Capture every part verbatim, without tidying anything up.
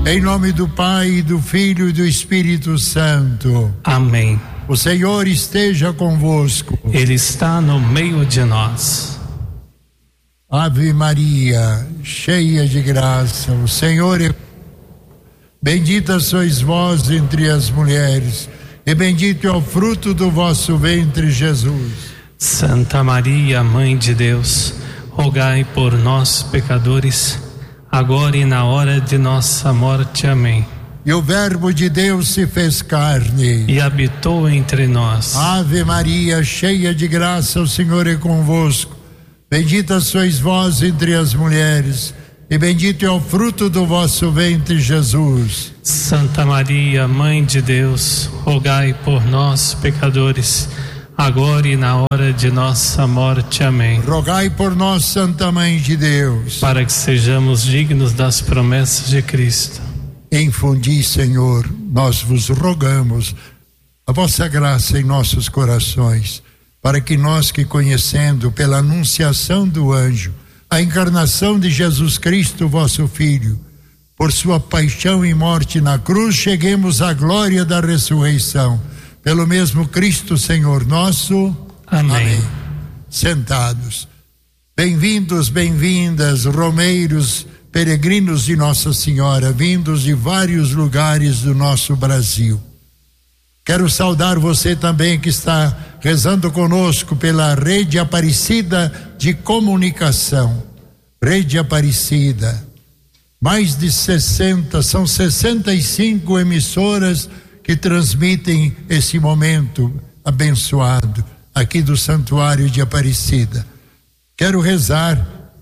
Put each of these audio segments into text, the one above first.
Em nome do Pai, do Filho e do Espírito Santo. Amém. O Senhor esteja convosco. Ele está no meio de nós. Ave Maria, cheia de graça, o Senhor é. Bendita sois vós entre as mulheres, e bendito é o fruto do vosso ventre, Jesus. Santa Maria, Mãe de Deus, rogai por nós, pecadores, agora e na hora de nossa morte. Amém. E o Verbo de Deus se fez carne e habitou entre nós. Ave Maria, cheia de graça, o Senhor é convosco. Bendita sois vós entre as mulheres, e bendito é o fruto do vosso ventre, Jesus. Santa Maria, Mãe de Deus, rogai por nós, pecadores, agora e na hora de nossa morte. Amém. Rogai por nós, Santa Mãe de Deus, para que sejamos dignos das promessas de Cristo. Infundi, Senhor, nós vos rogamos a vossa graça em nossos corações, para que nós que conhecendo pela anunciação do anjo a encarnação de Jesus Cristo, vosso Filho, por sua paixão e morte na cruz, cheguemos à glória da ressurreição. Pelo mesmo Cristo, Senhor nosso. Amém. Amém. Sentados. Bem-vindos, bem-vindas, romeiros, peregrinos de Nossa Senhora, vindos de vários lugares do nosso Brasil. Quero saudar você também que está rezando conosco pela Rede Aparecida de Comunicação. Rede Aparecida. Mais de sessenta, são sessenta e cinco emissoras que transmitem esse momento abençoado aqui do Santuário de Aparecida. Quero rezar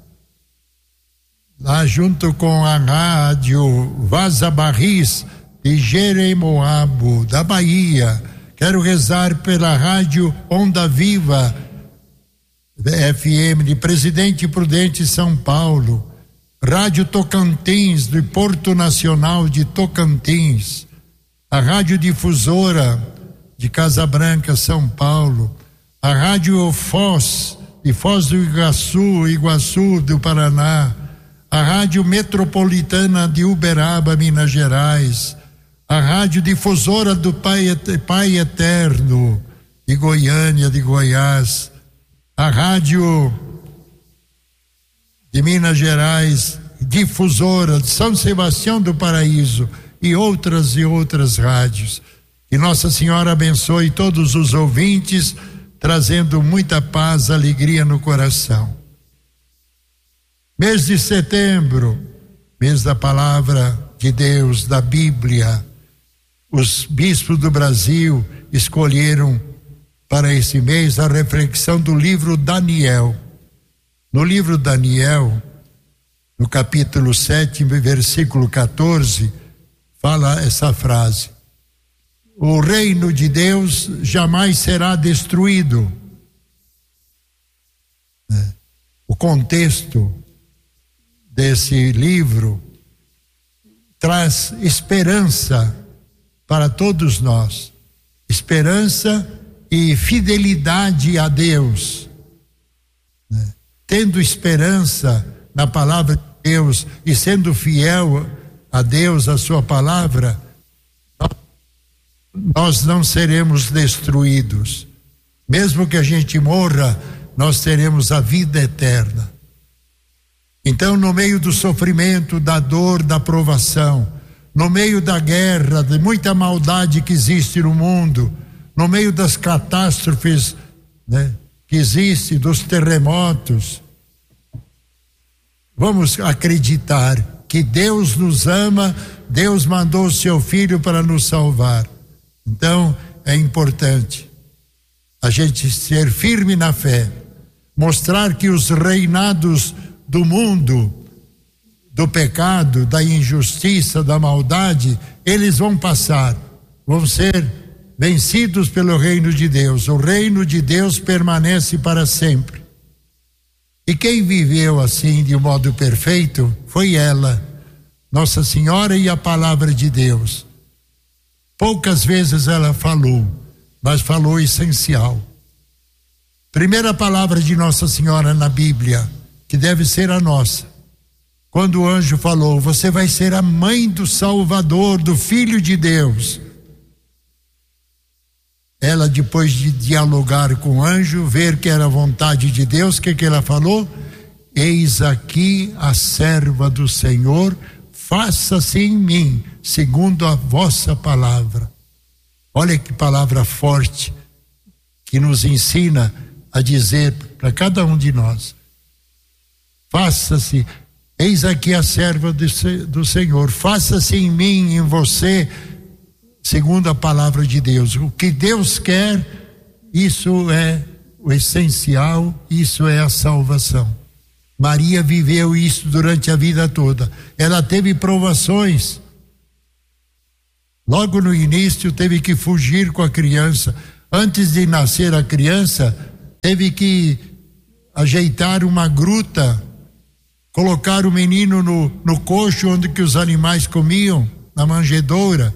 lá junto com a rádio Vaza Barris de Jeremoabo, da Bahia. Quero rezar pela rádio Onda Viva F M de Presidente Prudente, São Paulo, Rádio Tocantins de Porto Nacional de Tocantins, a Rádio Difusora de Casa Branca, São Paulo, a Rádio Foz de Foz do Iguaçu, Iguaçu do Paraná, a Rádio Metropolitana de Uberaba, Minas Gerais, a Rádio Difusora do Pai, Pai Eterno de Goiânia, de Goiás, a Rádio de Minas Gerais, Difusora de São Sebastião do Paraíso e outras e outras rádios. Que Nossa Senhora abençoe todos os ouvintes, trazendo muita paz, alegria no coração. Mês de setembro, mês da palavra de Deus, da Bíblia. Os bispos do Brasil escolheram para esse mês a reflexão do livro Daniel. No livro Daniel, no capítulo sete, versículo quatorze, fala essa frase: o reino de Deus jamais será destruído. O contexto desse livro traz esperança para todos nós, esperança e fidelidade a Deus. Tendo esperança na palavra de Deus e sendo fiel a Deus, a sua palavra, nós não seremos destruídos. Mesmo que a gente morra, nós teremos a vida eterna. Então, no meio do sofrimento, da dor, da provação, no meio da guerra, de muita maldade que existe no mundo, no meio das catástrofes, né, que existe, dos terremotos, vamos acreditar que Deus nos ama, Deus mandou o seu Filho para nos salvar. Então, é importante a gente ser firme na fé, mostrar que os reinados do mundo, do pecado, da injustiça, da maldade, eles vão passar, vão ser vencidos pelo reino de Deus. O reino de Deus permanece para sempre. E quem viveu assim de um modo perfeito foi ela, Nossa Senhora e a palavra de Deus. Poucas vezes ela falou, mas falou essencial. Primeira palavra de Nossa Senhora na Bíblia, que deve ser a nossa. quando o anjo falou: você vai ser a mãe do Salvador, do Filho de Deus. Ela, depois de dialogar com o anjo, ver que era a vontade de Deus, o que que ela falou? Eis aqui a serva do Senhor, faça-se em mim segundo a vossa palavra. Olha que palavra forte que nos ensina a dizer para cada um de nós: faça-se, eis aqui a serva do, do Senhor, faça-se em mim, em você, segundo a palavra de Deus. O que Deus quer, isso é o essencial, isso é a salvação. Maria viveu isso durante a vida toda. Ela teve provações. Logo no início teve que fugir com a criança. Antes de nascer a criança, teve que ajeitar uma gruta, colocar o menino no, no coxo onde que os animais comiam, na manjedoura.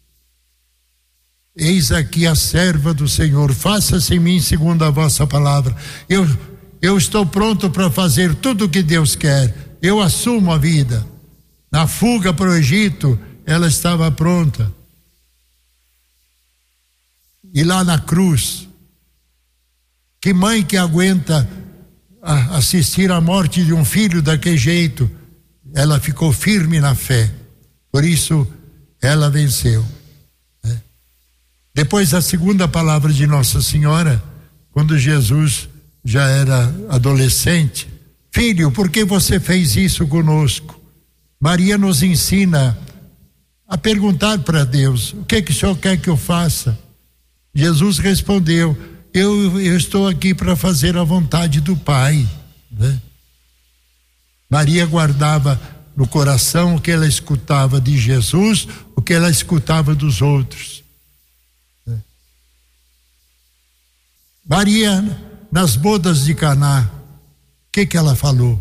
Eis aqui a serva do Senhor, faça-se em mim segundo a vossa palavra. Eu, eu estou pronto para fazer tudo o que Deus quer. Eu assumo a vida. Na fuga para o Egito, ela estava pronta. E lá na cruz, que mãe que aguenta assistir à morte de um filho daquele jeito? Ela ficou firme na fé. Por isso, ela venceu. Depois a segunda palavra de Nossa Senhora, quando Jesus já era adolescente: filho, por que você fez isso conosco? Maria nos ensina a perguntar para Deus: o que que o Senhor quer que eu faça? Jesus respondeu: eu, eu estou aqui para fazer a vontade do Pai, né? Maria guardava no coração o que ela escutava de Jesus, o que ela escutava dos outros. Maria, nas bodas de Caná, o que que ela falou?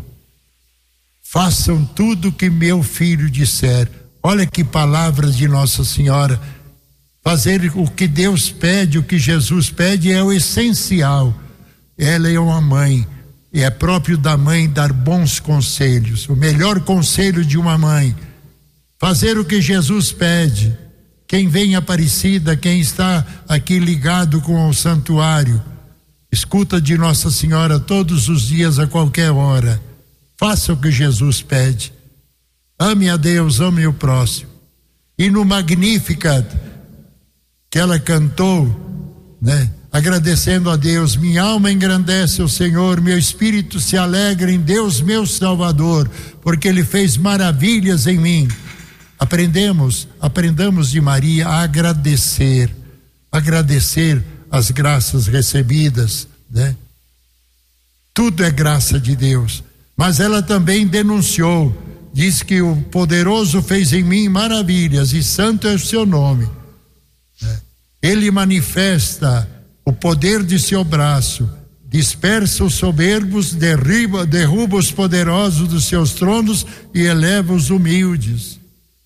Façam tudo que meu filho disser. Olha que palavras de Nossa Senhora. Fazer o que Deus pede, o que Jesus pede, é o essencial. Ela é uma mãe, e é próprio da mãe dar bons conselhos. O melhor conselho de uma mãe: fazer o que Jesus pede. Quem vem Aparecida, quem está aqui ligado com o santuário, escuta de Nossa Senhora todos os dias, a qualquer hora. Faça o que Jesus pede. Ame a Deus, ame o próximo. E no Magnificat, que ela cantou, né? Agradecendo a Deus: minha alma engrandece o Senhor, meu espírito se alegra em Deus meu Salvador, porque Ele fez maravilhas em mim. Aprendemos, aprendamos de Maria a agradecer, agradecer as graças recebidas, né? Tudo é graça de Deus. Mas ela também denunciou, diz que o poderoso fez em mim maravilhas e santo é o seu nome, né? Ele manifesta o poder de seu braço, dispersa os soberbos, derriba, derruba os poderosos dos seus tronos e eleva os humildes.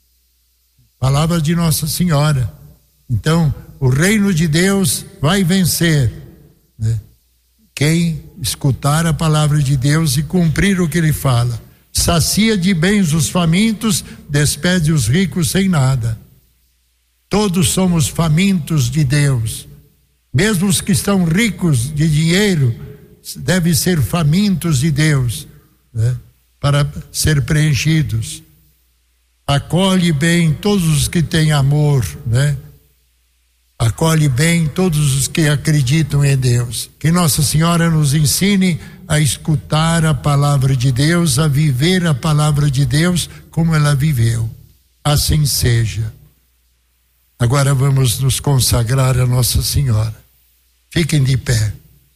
Palavra de Nossa Senhora. Então, o reino de Deus vai vencer, né? Quem escutar a palavra de Deus e cumprir o que Ele fala. Sacia de bens os famintos, despede os ricos sem nada. Todos somos famintos de Deus. Mesmo os que estão ricos de dinheiro devem ser famintos de Deus, né? Para ser preenchidos. Acolhe bem todos os que têm amor, né? Acolhe bem todos os que acreditam em Deus. Que Nossa Senhora nos ensine a escutar a palavra de Deus, a viver a palavra de Deus como ela viveu. Assim seja. Agora vamos nos consagrar a Nossa Senhora. Fiquem de pé.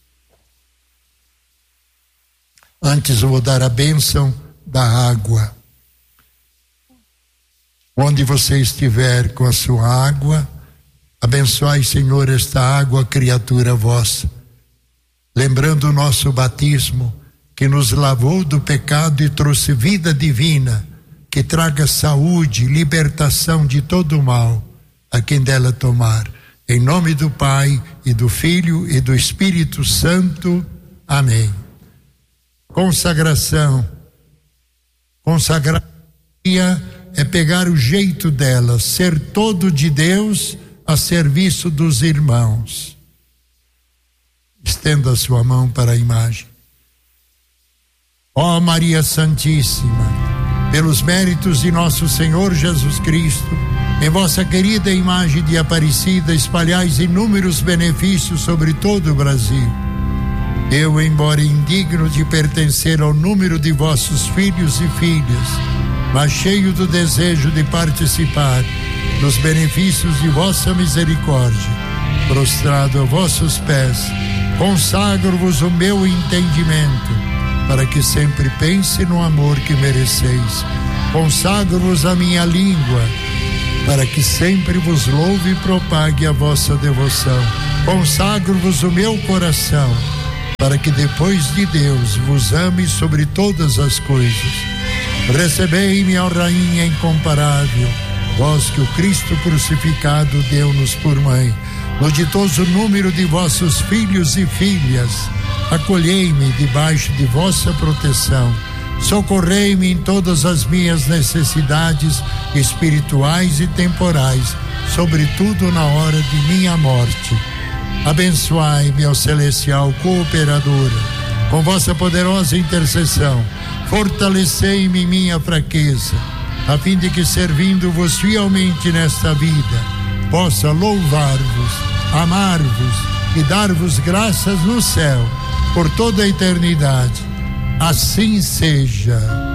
Antes eu vou dar a bênção da água. Onde você estiver com a sua água, abençoai, Senhor, esta água, criatura vossa. Lembrando o nosso batismo, que nos lavou do pecado e trouxe vida divina, que traga saúde, libertação de todo o mal a quem dela tomar. Em nome do Pai, e do Filho, e do Espírito Santo. Amém. Consagração. Consagrar é pegar o jeito dela, ser todo de Deus a serviço dos irmãos. Estenda a sua mão para a imagem. Ó Maria Santíssima, pelos méritos de nosso Senhor Jesus Cristo, em vossa querida imagem de Aparecida, espalhais inúmeros benefícios sobre todo o Brasil. Eu, embora indigno de pertencer ao número de vossos filhos e filhas, mas cheio do desejo de participar dos benefícios de vossa misericórdia, prostrado a vossos pés, consagro-vos o meu entendimento, para que sempre pense no amor que mereceis. Consagro-vos a minha língua, para que sempre vos louve e propague a vossa devoção. Consagro-vos o meu coração, para que depois de Deus vos ame sobre todas as coisas. Recebei-me, ó Rainha incomparável, vós que o Cristo crucificado deu-nos por mãe, no ditoso número de vossos filhos e filhas, acolhei-me debaixo de vossa proteção, socorrei-me em todas as minhas necessidades espirituais e temporais, sobretudo na hora de minha morte. Abençoai-me, ó celestial cooperadora, com vossa poderosa intercessão, fortalecei-me em minha fraqueza, a fim de que, servindo-vos fielmente nesta vida, possa louvar-vos, amar-vos e dar-vos graças no céu por toda a eternidade. Assim seja.